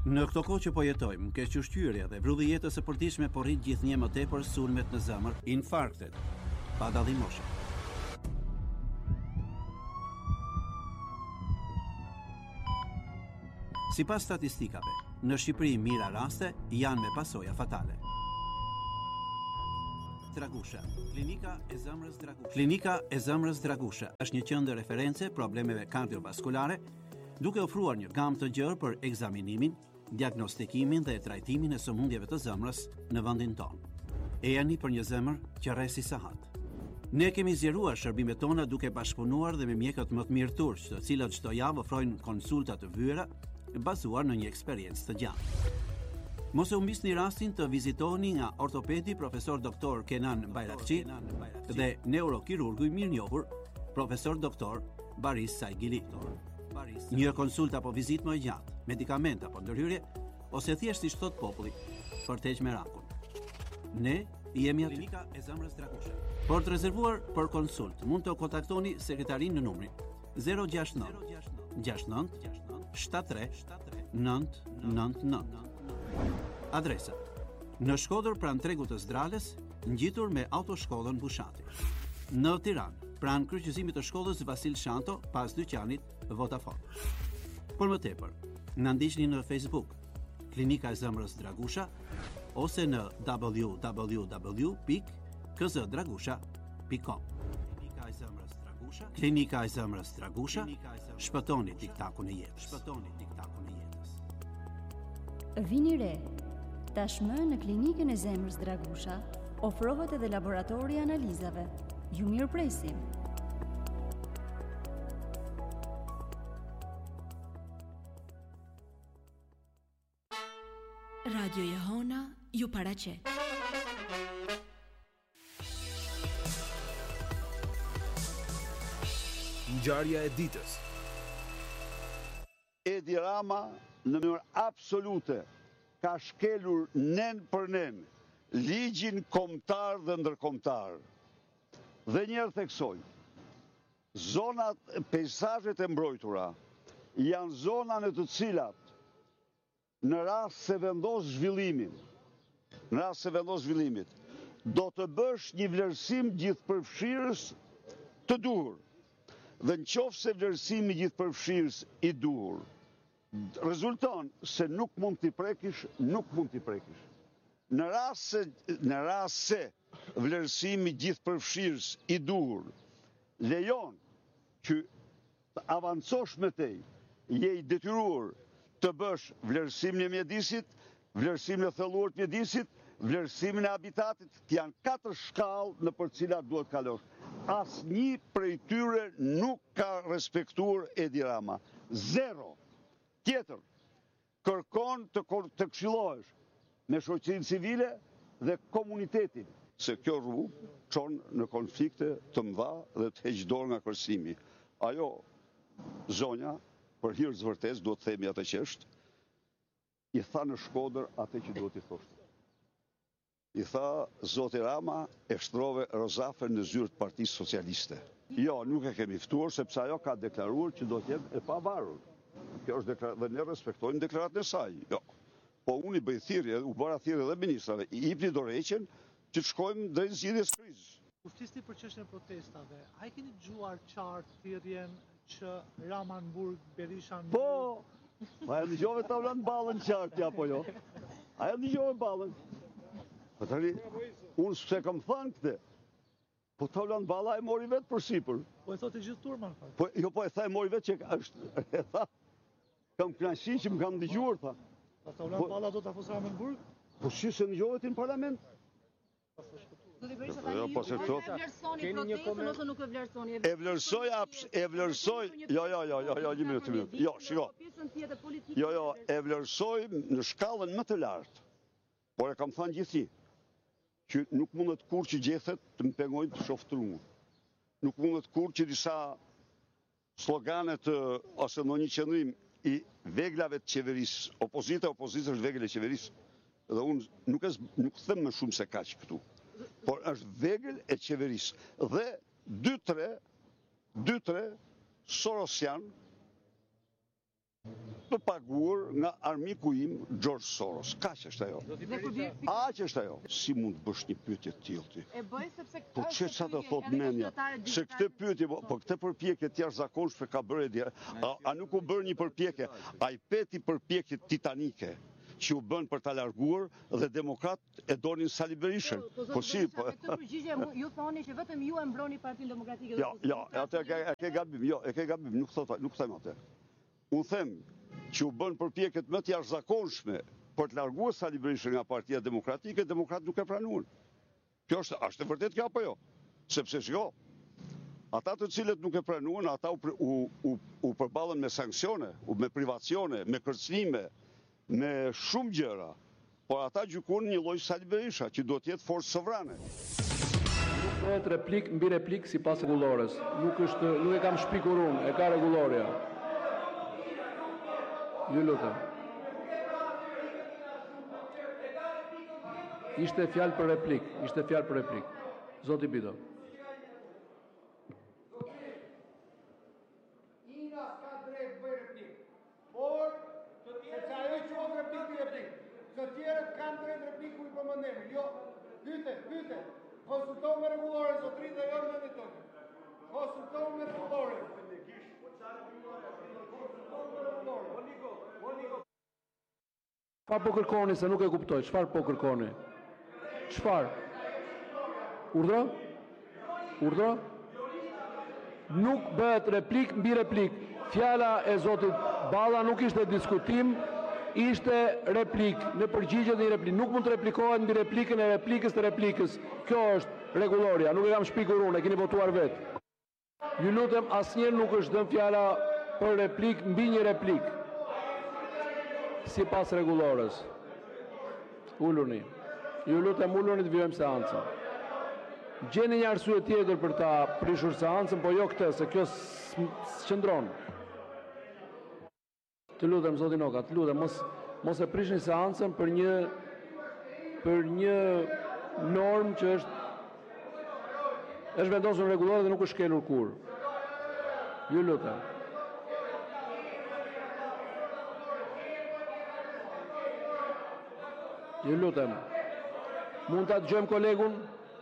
Në këto kohë që po jetojmë, kequshqyrja dhe vrulli i jetës së përditshme po rrit gjithnjë më tepër sulmet në zemër, infarktet, pa dallim moshe. Sipas statistikave, në Shqipëri mira raste janë me pasoja fatale. Dragusha, Klinika e Zemrës Dragusha. Klinika e Zemrës Dragusha është një qendër referencë problemeve kardiovaskulare, duke ofruar një gamë të gjerë për ekzaminimin, diagnostikimin dhe trajtimin e sëmundjeve të zemrës në vendin tonë. E jani për një zemër që rresi sahat. Ne kemi zgjeruar shërbimet tona duke bashkëpunuar dhe me mjekët më të mirë turq, të cilët çdo javë ofrojnë konsulta të vyera bazuar në një eksperiencë të gjatë. Mos e humbisni rastin të vizitoni nga ortopedi profesor doktor Kenan Bayrakçi dhe neurokirurgu i mirënjohur profesor doktor Baris Saigili. Një konsulta apo vizitë më gjatë, medikament apo ndërhyrje, ose thjesht siç thot populli, për të heqë merakun. Ne jemi aty. Klinika e Zemrës Dragusha. Për të rezervuar për konsult, mund të kontaktoni sekretarin në numrin 069 69 73 999. Adresa: në Shkodër pranë tregut të Zdrales, ngjitur me autoshkollën Bushati. Në Tiranë, pranë kryqëzimit të shkollës Vasil Shanto, pas dyqanit Vodafone. Por më tepër, na ndiqni në Facebook, Klinika e Zemrës Dragusha, ose në www.kzdragusha.com. Klinika e Zemrës Dragusha. Klinika e Zemrës Dragusha. Shpëtoni tiktakun e jetës. Shpëtoni tiktakun e jetës. Vini re. Tashmë në Klinikën e Zemrës Dragusha ofrohet edhe laboratori i analizave. Ju mirëpresim. Radio Jehona ju paraqet. Ngjarja e ditës. Edi Rama në mënyrë absolute ka shkelur nen për nen ligjin kombëtar dhe ndërkombëtar. Dhe njerë theksoj, zonat, pejzazhet e mbrojtura janë zona në të cilat në rast se vendos zhvillimit, do të bësh një vlerësim gjithëpërfshirës të duhur. Dhe në qoftë se vlerësimi gjithëpërfshirës i duhur rezulton se nuk mund t'i prekish. Në rast se vlerësimi gjithëpërfshirës i duhur lejon që të avancosh me tej, je i detyruar të bësh vlerësimin e mjedisit, vlerësimin e thelluar të mjedisit, vlerësimin e habitatit, janë 4 shkallë në për cilat duhet kalosh. Asnjë prej tyre nuk ka respektuar Edi Rama. 0. Tjetër, kërkon të këshillohesh me shoqërinë civile dhe komunitetin, se kjo rrugë çon në konflikte të mëdha dhe të heq dorë nga kërcimi. Ajo zonja, për hir të vërtetës, duhet të themi atë që është, i tha në Shkodër atë që duhet i thoshte. I tha, Zoti Rama e shtrove Rozafën në zyrë të Partisë Socialiste. Jo, nuk e kemi ftuar, sepse ajo ka deklaruar që do të jetë e pavarur. Kjo është dhe ne respektojmë deklaratën e saj. Jo. Po unë i bëj thirrje, u bëra thirrje dhe ministrave, i jepni dorëheqjen që të shkojmë drejt zgjidhjes krizës. Kur flisni për çështjen e protestave, a e keni dëgjuar qartë thirrjen që Rama në burg, Berisha në burg? Po, a e dëgjove tavlan ballën qartë ja po jo? A e dëgjove ballën? Po tani, unë s'e kam thënë këtë. Po tavlan balla e mori vetë për sipër. Po e thotë gjithë turma në fakt. Po jo, po e tha e mori vetë që është, e tha. Kam kënaqësi që më kam dëgjuar tha. Po tavlan balla do ta fusë Ramën në burg? Po si se dëgjove ti në parlament? Zoti Berisha tani ju vlerësoni protestën ose nuk e vlerësoni? E vlerësoj, jo, një minutë. Jo, shiko. Jo, e vlerësoj në shkallën më të lartë. Por e kam thënë gjithë që nuk mundet kur që gjethet të më pengojnë të shoftrungu. Nuk mundet kur që disa sloganet ose në një qëndrim i veglave të qeverisë, opozitës është vegël e qeverisë. Dhe unë nuk them më shumë se kaq këtu. Por është vegël e qeverisë. Dhe 2-3 Sorosian të paguar nga armiku im George Soros. Kaq është ajo. Aq është ajo. Si mund të bësh një pyetje të tillë ti? E bëj sepse Po çfarë të thot mendja? Se këtë pyetje, po këtë përpjekje të jashtëzakonshme ka bërë a nuk u bërë një përpjekje, ai peti përpjekje titanike që u bën për ta larguar dhe demokratë e donin Sali Berishën. Po si, po. Këtë përgjigje ju thoni që vetëm ju e mbroni Partinë Demokratike. Jo, atë e ke gabim, e ke gabim, nuk them atë. Unë them që u bën përpjekjet më të jashtëzakonshme për të larguar Sali Berishën nga Partia Demokratike, demokratë nuk e pranuan. Kjo është e vërtet kjo apo jo? Sepse shiko, ata të cilët nuk e pranuan, ata u përballën me sanksione, me privacione, me kërcënime, me shumë gjëra, por ata gjykon një lloj Sali Berisha që duhet të jetë forcë sovrane. Nuk bëhet replik mbi replik sipas rregullores. Nuk e kam shpikur unë, e ka rregulloria. Ju lutem. Ishte fjalë për replik. Zoti Bido. Ina ka drejt bëj replik. Por sepse ajo quhet replik. Të tjerët kanë drejt repliku i përmendemi. Jo, pyete. Konsultohu me rregulloren zotrin dhe jo me menditore. Konsultohu me rregulloren. Çfarë po kërkoni se nuk e kuptoj? Çfarë po kërkoni? Çfarë? Urdhro? Nuk bëhet replik mbi replik. Fjala e zotit Balla nuk ishte diskutim, ishte replik. Në përgjigje dhe një replik. Nuk mund të replikohet mbi replikën e replikës të replikës. Kjo është rregulloria. Nuk e kam shpikur unë, e keni votuar vetë. Ju lutem, asnjëherë nuk është dhënë fjala për replik mbi një replik. Sipas rregullores. Uluni. Ju lutem uluni të vijojmë seancën. Gjeni një arsye tjetër për ta prishur seancën, po jo këtë, se kjo s'qëndron. Të lutem zoti Noka, të lutem mos e prishni seancën për një normë që është vendosur në rregullore dhe nuk është shkelur kur. Ju lutem. Ju lutem. Mund ta dëgjojmë kolegun?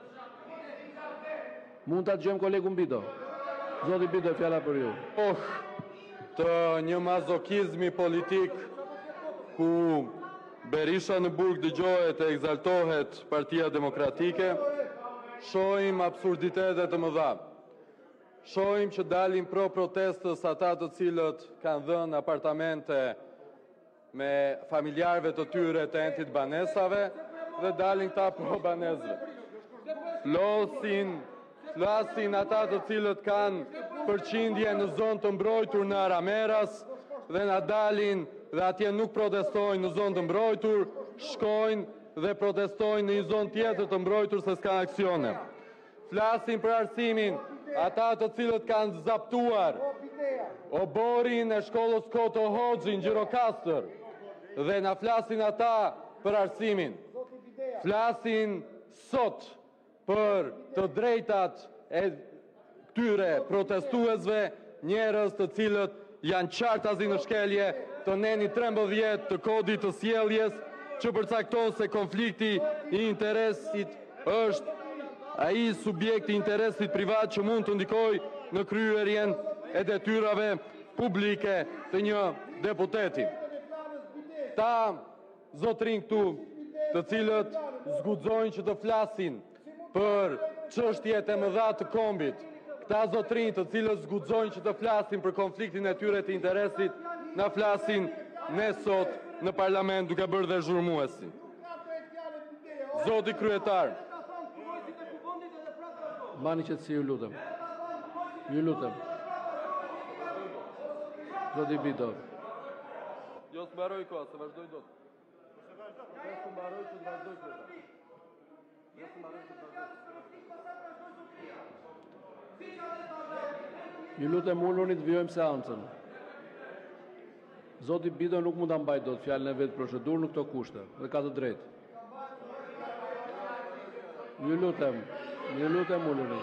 Bido. Zoti Bido, fjala për ju. Të një mazokizmi politik ku Berisha në burg dëgjohet e egzaltohet Partia Demokratike, shohim absurditetet të mëdha. Shohim që dalin pro protestës ata të cilët kanë dhënë apartamente me familjarëve të tyre të entit banesave dhe dalin këta pro banesëve. Flasin ata të cilët kanë përqindje në zonë të mbrojtur në Arameras dhe na dalin dhe atje nuk protestojnë në zonë të mbrojtur, shkojnë dhe protestojnë në një zonë tjetër të mbrojtur se s'ka aksione. Flasin për arsimin ata të cilët kanë zaptuar oborin e shkollës Koto Hoxhi në Gjirokastër dhe na flasin ata për arsimin. Flasin sot për të drejtat e këtyre protestuesve, njerëz të cilët janë qartazi në shkelje të neni 13 të kodit të sjelljes që përcakton se konflikti i interesit është ai subjekti i interesit privat që mund të ndikojë në kryerjen e detyrave publike të një deputeti. Ta zotrin këtu, të cilët zguxojnë që të flasin për çështjet e mëdha të kombit, këta zotrin të cilët zguxojnë që të flasin për konfliktin e tyre të interesit, na flasin ne sot në parlament duke bërë dhe zhurmuesin. Zoti kryetar. Mbani qetësi, ju lutem. Zoti Bido. Jo s'mbaroj koha, se vazhdoj dot. S'mbaroj që të vazhdoj kryetar. Ju lutem uluni të vijojmë seancën. Zoti Bido nuk mund ta mbajë dot fjalën e vet procedurë në këto kushte dhe ka të drejtë. Ju lutem uluni.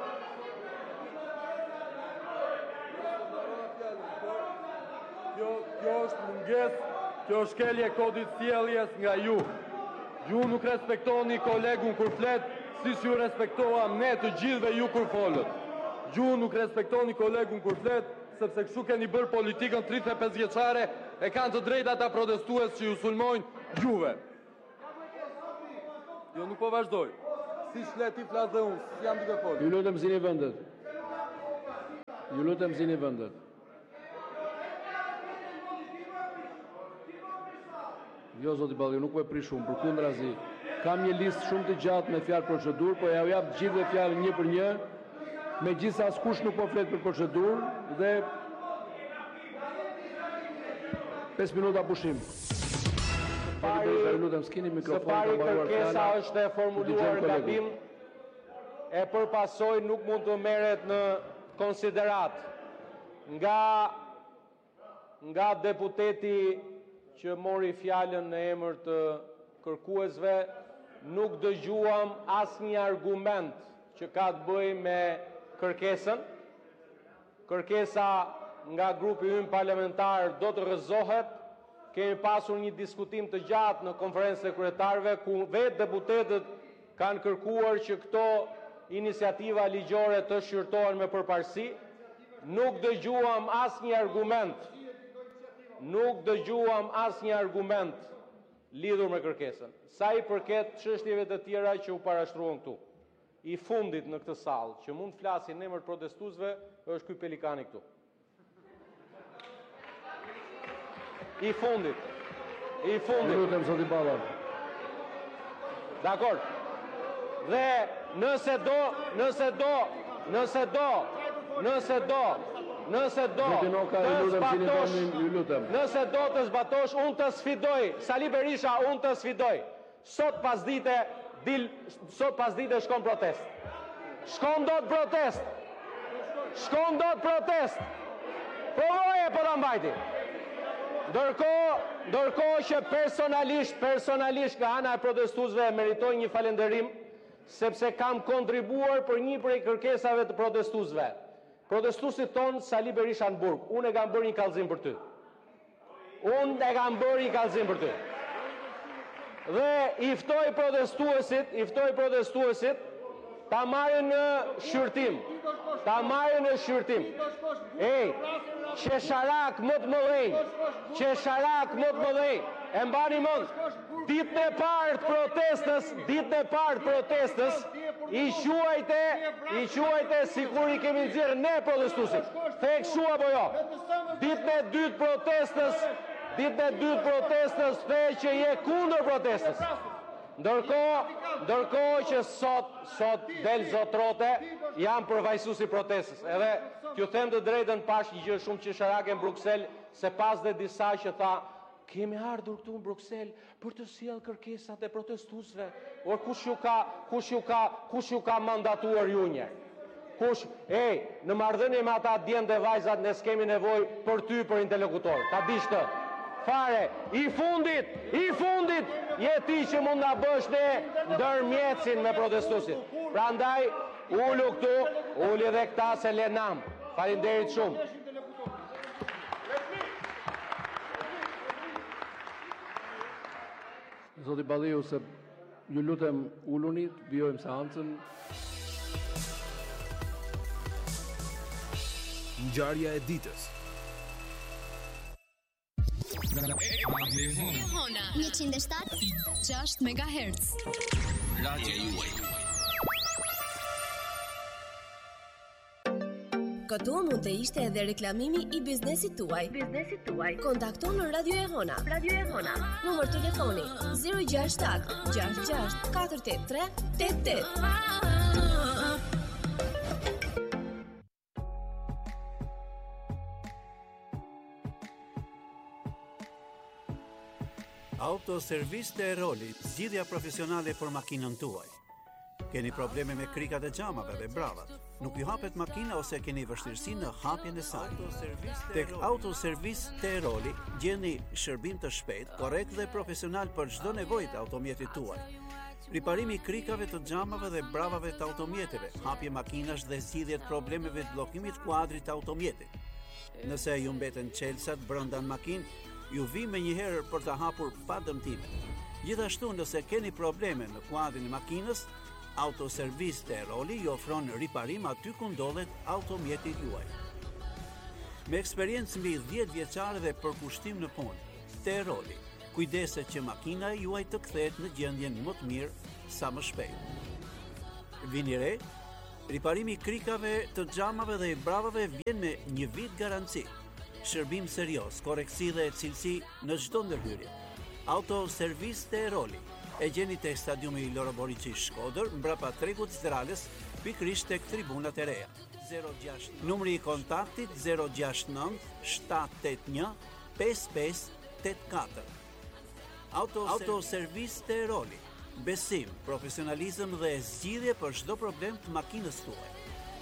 Jo, Kjo është mungesë, kjo është shkelje kodit sjelljes nga ju. Ju nuk respektoni kolegun kur flet, siç ju respektoam ne të gjithëve ju kur folët. Ju nuk respektoni kolegun kur flet, sepse kështu keni bërë politikën 35 vjeçare, e kanë të drejtë ata protestues që ju sulmojnë juve. Jo, nuk po vazhdoj. Si flet ti flas dhe unë, jam duke folur. Ju lutem zini vendet. Ju lutem zini vendet. Jo, zoti Balliu, nuk po e prish shumë, përkundrazi. Kam një listë shumë të gjatë me fjalë procedurë, po ja u jap gjithë fjalën një për një. Megjithëse askush nuk po flet për procedurë dhe 5 minuta pushim. Së pari kërkesa është e formuluar gabim e përpasoj nuk mund të merret në konsiderat. Nga deputeti që mori fjalën në emër të kërkuesve, nuk dëgjuam asnjë argument që ka të bëjë me kërkesën. Kërkesa nga grupi ynë parlamentar do të rrëzohet. Kemi pasur një diskutim të gjatë në konferencën e kryetarëve ku vetë deputetët kanë kërkuar që këto iniciativa ligjore të shqyrtohen me përparësi. Nuk dëgjuam asnjë argument. Nuk dëgjuam asnjë argument lidhur me kërkesën. Sa i përket çështjeve të tjera që u parashtruan këtu. I fundit në këtë sallë që mund të flasin në emër protestuesve është ky pelikani këtu. I fundit. Lutem zoti Balla. Dakor. Dhe nëse do të zbatosh, unë të sfidoj, Sali Berisha, unë të sfidoj. Sot pas dite shkon protest. Shkon do të protest. Provoje po ta mbajti. Ndërkohë që personalisht nga ana e protestuesve meritoj një falënderim sepse kam kontribuar për një prej kërkesave të protestuesve. Protestuesit ton Sali Berisha në burg, unë e kam bërë një kallëzim për ty. Dhe i ftoj protestuesit ta marrin në shqyrtim. Qesharak më të mëdhenj, e mbani mend, ditën e parë protestës, i quajte sikur i kemi nxjerrë ne protestuesit. The kështu apo jo? Ditën e dytë protestës the që je kundër protestës. Ndërkohë që sot del zotrote, jam përfaqësuesi protestës. Edhe t'ju them të drejtën, pash një gjë shumë qesharake në Bruksel, se pas dhe disa që tha, kemi ardhur këtu në Bruksel për të sjellë kërkesat e protestuesve. Or kush ju ka mandatuar ju një? Në marrëdhënie me ata djemtë e vajzat ne s'kemi nevojë për ty për interlokutor. Ta dish të. Fare, i fundit je ti që mund na bësh ne ndërmjetësin me protestuesit. Prandaj ulu këtu, uli edhe këta se le nam. Faleminderit shumë. Zoti Balliu, se ju lutem uluni, vjojmë seancën. Ngjarja e ditës. Hona 107.6 MHz. Radio juaj. Këtu mund të ishte edhe reklamimi i biznesit tuaj. Kontakto në Radio e Hona. Numër telefoni 067 66 483 88. Autoservis Teroli, zgjidhja profesionale për makinën tuaj. Keni probleme me krikat e xhamave dhe bravat? Nuk ju hapet makina ose keni vështirësi në hapjen e saj? Tek Autoservis Teroli gjeni shërbim të shpejtë, korrekt dhe profesional për çdo nevojë të automjetit tuaj. Riparimi i krikave të xhamave dhe bravave të automjeteve, hapje makinash dhe zgjidhje të problemeve të bllokimit të kuadrit të automjetit. Nëse ju mbeten çelsat brenda në makinë, ju vi me njëherë për të hapur pa dëmtime. Gjithashtu, nëse keni probleme në kuadrin e makinës, Autoservis Teroli ju ofron riparim aty ku ndodhet automjeti juaj. Me eksperiencë mbi 10 vjeçare dhe përkushtim në punë, Teroli kujdeset që makina juaj të kthehet në gjendjen më të mirë sa më shpejt. Vini re, riparimi i krikave, të xhamave dhe i bravave vjen me 1 vit garanci. Shërbim serioz, korreksi dhe cilësi në çdo ndërhyrje. Autoservis Teroli e gjeni tek stadiumi Loro Boriçi Shkodër, mbrapa tregut Zdralës, pikërisht tek tribunat e reja. 06 numri i kontaktit 069 781 5584. Autoservis Teroli. Besim, profesionalizëm dhe zgjidhje për çdo problem të makinës tuaj.